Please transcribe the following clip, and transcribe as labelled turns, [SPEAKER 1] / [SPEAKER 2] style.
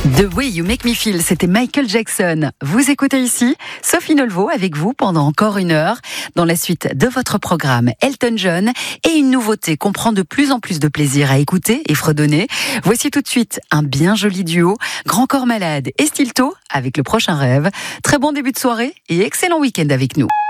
[SPEAKER 1] The Way You Make Me Feel, c'était Michael Jackson. Vous écoutez ici Sophie Nolvo avec vous pendant encore 1 heure. Dans la suite de votre programme, Elton John et une nouveauté qu'on prend de plus en plus de plaisir à écouter et fredonner. Voici tout de suite un bien joli duo, Grand Corps Malade et Stilto avec Le Prochain Rêve. Très bon début de soirée et excellent week-end avec nous.